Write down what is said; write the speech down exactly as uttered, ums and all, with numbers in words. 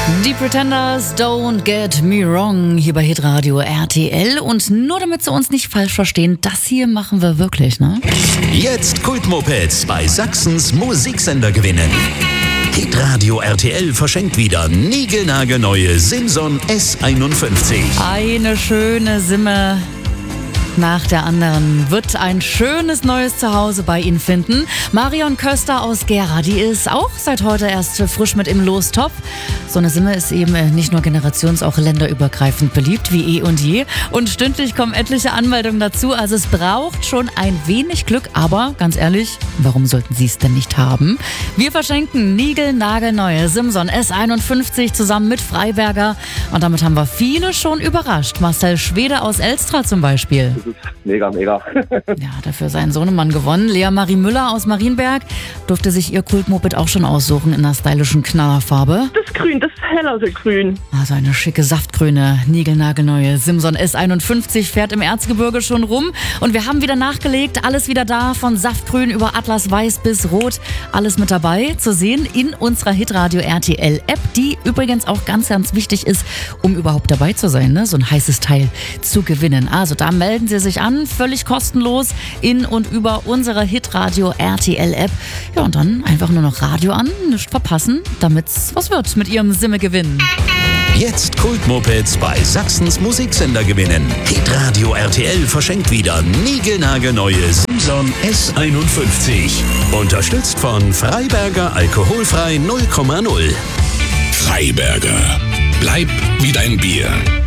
Die Pretenders, Don't Get Me Wrong, hier bei Hitradio R T L. Und nur damit Sie uns nicht falsch verstehen, das hier machen wir wirklich, ne? Jetzt Kultmopeds bei Sachsens Musiksender gewinnen. Hitradio R T L verschenkt wieder niegelnagelneue Simson S einundfünfzig. Eine schöne Simme nach der anderen wird ein schönes neues Zuhause bei Ihnen finden. Marion Köster aus Gera, die ist auch seit heute erst frisch mit im Lostopf. So eine Simme ist eben nicht nur generations-, auch länderübergreifend beliebt wie eh und je. Und stündlich kommen etliche Anmeldungen dazu. Also es braucht schon ein wenig Glück, aber ganz ehrlich, warum sollten Sie es denn nicht haben? Wir verschenken niegelnagelneue Simson S einundfünfzig zusammen mit Freiberger. Und damit haben wir viele schon überrascht. Marcel Schwede aus Elstra zum Beispiel. Das ist mega, mega. Ja, dafür seinen Sohnemann gewonnen. Lea Marie Müller aus Marienberg durfte sich ihr Kultmoped auch schon aussuchen in einer stylischen Knallerfarbe. Das Grün, das hellere Grün. Also eine schicke, saftgrüne, niegelnagelneue Simson S einundfünfzig fährt im Erzgebirge schon rum. Und wir haben wieder nachgelegt, alles wieder da, von Saftgrün über Atlas Weiß bis Rot. Alles mit dabei zu sehen in unserer Hitradio R T L App, die übrigens auch ganz, ganz wichtig ist, um überhaupt dabei zu sein, ne? So ein heißes Teil zu gewinnen. Also da melden Sie sich an, völlig kostenlos in und über unsere Hitradio R T L App. Ja, und dann einfach nur noch Radio an, nicht verpassen, damit's was wird mit Ihrem Simme-Gewinn. Jetzt Kultmopeds bei Sachsens Musiksender gewinnen. Hitradio R T L verschenkt wieder niegelnagelneue Simson S einundfünfzig. Unterstützt von Freiberger alkoholfrei null Komma null. Freiberger. Bleib wie dein Bier.